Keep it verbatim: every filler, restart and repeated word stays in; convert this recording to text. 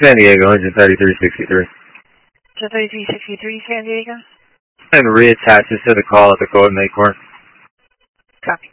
San Diego, engine thirty-three sixty-three. So thirty-three sixty-three, San Diego? And reattaches to the call at the coordinate course. Copy.